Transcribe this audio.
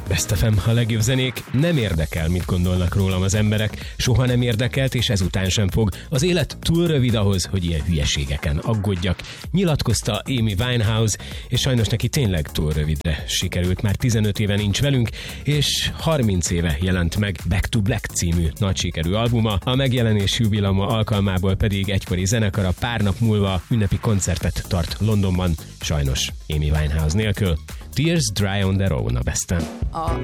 Best FM, a legjobb zenék. Nem érdekel, mit gondolnak rólam az emberek. Soha nem érdekelt, és ezután sem fog. Az élet túl rövid ahhoz, hogy ilyen hülyeségeken aggódjak. Nyilatkozta Amy Winehouse, és sajnos neki tényleg túl rövidre sikerült. Már 15 éve nincs velünk, és 30 éve jelent meg Back to Black című nagy sikerű albuma. A megjelenés jubilama alkalmából pedig egykori zenekara pár nap múlva ünnepi koncertet tart Londonban, sajnos Amy Winehouse nélkül. Tears Dry on Their Own a Besten.